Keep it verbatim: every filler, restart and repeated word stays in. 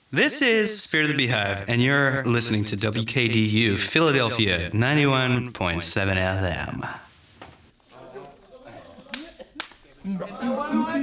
This is Spirit of the Beehive, and you're listening to W K D U Philadelphia ninety-one point seven F M.